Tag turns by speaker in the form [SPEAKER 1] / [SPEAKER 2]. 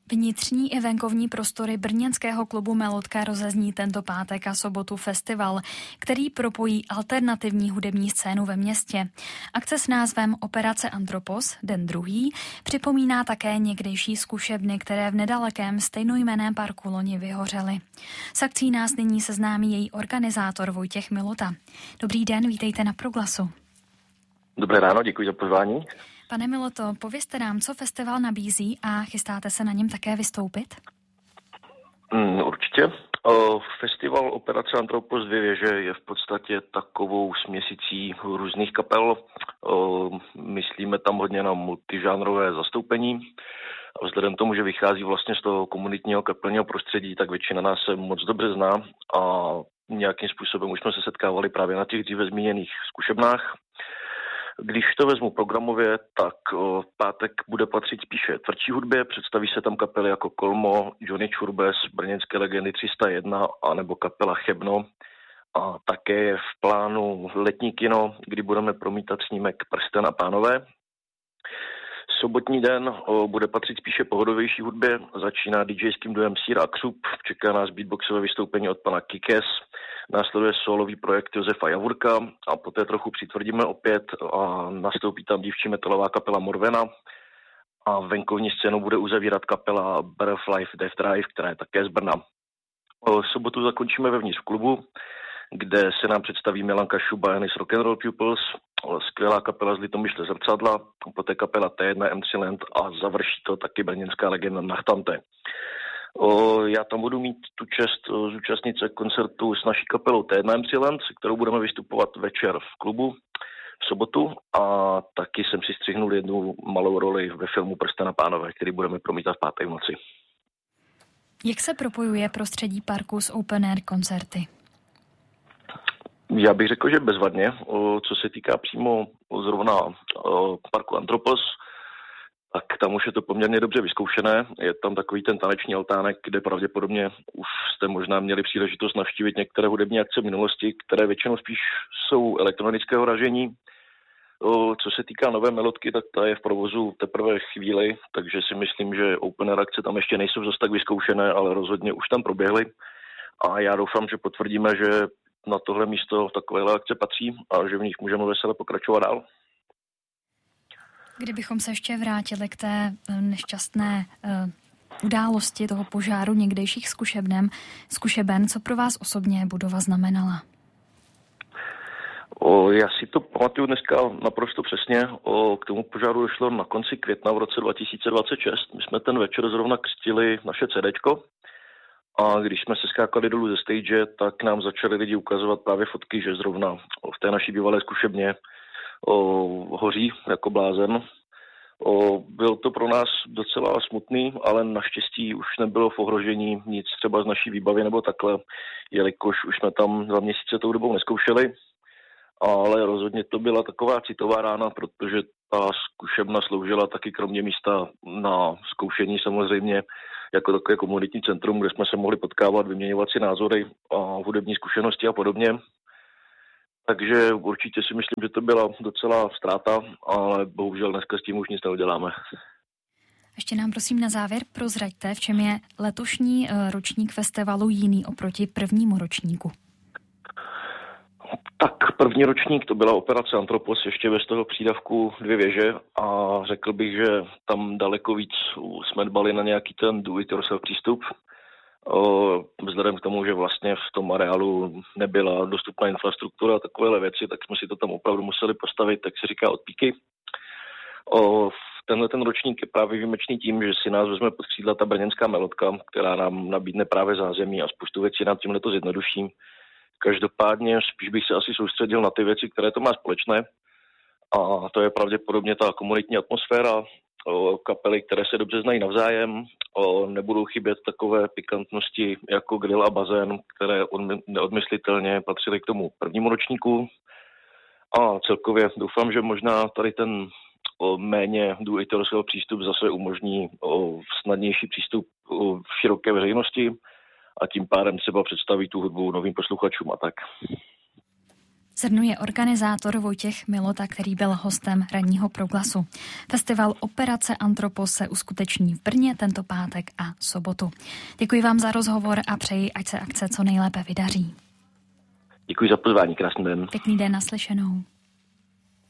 [SPEAKER 1] Vnitřní i venkovní prostory brněnského klubu Melodka rozezní tento pátek a sobotu festival, který propojí alternativní hudební scénu ve městě. Akce s názvem Operace Antropos, den druhý, připomíná také někdejší zkušebny, které v nedalekém stejnojmenném parku loni vyhořely. S akcí nás nyní seznámí její organizátor Vojtěch Milota. Dobrý den, vítejte na Proglasu.
[SPEAKER 2] Dobré ráno, děkuji za pozvání.
[SPEAKER 1] Pane Miloto, povězte nám, co festival nabízí a chystáte se na něm také vystoupit?
[SPEAKER 2] Určitě. Festival Operace Antropos 2 věže je v podstatě takovou směsicí různých kapel. Myslíme tam hodně na multižánrové zastoupení. A vzhledem k tomu, že vychází vlastně z toho komunitního kapelního prostředí, tak většina nás se moc dobře zná a nějakým způsobem už jsme se setkávali právě na těch dříve zmíněných zkušebnách. Když to vezmu programově, tak pátek bude patřit spíše tvrdší hudbě. Představí se tam kapely jako Kolmo, Johnny Čurbes, brněnské legendy 301 anebo kapela Chebno. A také je v plánu letní kino, kdy budeme promítat snímek Prsten a pánové. Sobotní den bude patřit spíše pohodovější hudbě. Začíná DJským duem Sír a Křup. Čeká nás beatboxové vystoupení od pana Kikes. Následuje solový projekt Josefa Javurka a poté trochu přitvrdíme opět a nastoupí tam dívčí metalová kapela Morvena. A venkovní scénu bude uzavírat kapela Breath of Life Death Drive, která je také z Brna. Sobotu zakončíme vevnitř v klubu, kde se nám představí Milanka Šuba z Rock'n'Roll Pupils, skvělá kapela z Litomyšle Zrcadla, poté kapela T1 M3 Land a završí to taky brněnská legenda Nachtante. Já tam budu mít tu čest zúčastnit se koncertu s naší kapelou T1 M3 Land, se kterou budeme vystupovat večer v klubu v sobotu a taky jsem si střihnul jednu malou roli ve filmu Prsten a pánové, který budeme promítat v pátek v noci.
[SPEAKER 1] Jak se propojuje prostředí parku s open air koncerty?
[SPEAKER 2] Já bych řekl, že bezvadně. Co se týká přímo zrovna parku Antropos, tak tam už je to poměrně dobře vyzkoušené. Je tam takový ten taneční altánek, kde pravděpodobně už jste možná měli příležitost navštívit některé hudební akce v minulosti, které většinou spíš jsou elektronického ražení. Co se týká nové melodky, tak ta je v provozu teprve chvíli, takže si myslím, že open air akce tam ještě nejsou zase tak vyzkoušené, ale rozhodně už tam proběhly. A já doufám, že potvrdíme, že na tohle místo takovéhle akce patří a že v nich můžeme vesele pokračovat dál.
[SPEAKER 1] Kdybychom se ještě vrátili k té nešťastné události toho požáru někdejších zkušeben, co pro vás osobně budova znamenala?
[SPEAKER 2] Já si to pamatuju dneska naprosto přesně. K tomu požáru došlo na konci května v roce 2026. My jsme ten večer zrovna křtili naše CDčko. A když jsme se skákali dolů ze stage, tak nám začali lidi ukazovat právě fotky, že zrovna v té naší bývalé zkušebně hoří jako blázen. Byl to pro nás docela smutný, ale naštěstí už nebylo v ohrožení nic třeba z naší výbavy nebo takhle, jelikož už jsme tam 2 měsíce tou dobou neskoušeli. Ale rozhodně to byla taková citová rána, protože ta zkušebna sloužila taky kromě místa na zkoušení samozřejmě jako takové komunitní centrum, kde jsme se mohli potkávat, vyměňovat si názory a hudební zkušenosti a podobně. Takže určitě si myslím, že to byla docela ztráta, ale bohužel dneska s tím už nic neuděláme.
[SPEAKER 1] Ještě nám prosím na závěr prozraďte, v čem je letošní ročník festivalu jiný oproti prvnímu ročníku.
[SPEAKER 2] Tak první ročník to byla Operace Antropos, ještě bez toho přídavku 2 věže a řekl bych, že tam daleko víc jsme dbali na nějaký ten do-it-yourself přístup. Vzhledem k tomu, že vlastně v tom areálu nebyla dostupná infrastruktura a takovéhle věci, tak jsme si to tam opravdu museli postavit, tak se říká od píky. Tenhle ten ročník je právě výjimečný tím, že si nás vezme pod křídla ta brněnská Melodka, která nám nabídne právě zázemí a spoustu věcí nám tímhle to zjednoduší. Každopádně spíš bych se asi soustředil na ty věci, které to má společné. A to je pravděpodobně ta komunitní atmosféra, kapely, které se dobře znají navzájem. Nebudou chybět takové pikantnosti jako grill a bazén, které neodmyslitelně patřily k tomu prvnímu ročníku. A celkově doufám, že možná tady ten méně do-it-yourself přístup zase umožní snadnější přístup v široké veřejnosti a tím pádem třeba představí tu hudbu novým posluchačům a tak.
[SPEAKER 1] Shrnuje organizátor Vojtěch Milota, který byl hostem ranního proglasu. Festival Operace Antropos se uskuteční v Brně tento pátek a sobotu. Děkuji vám za rozhovor a přeji, ať se akce co nejlépe vydaří.
[SPEAKER 2] Děkuji za pozvání, krásný den.
[SPEAKER 1] Pěkný den, naslyšenou.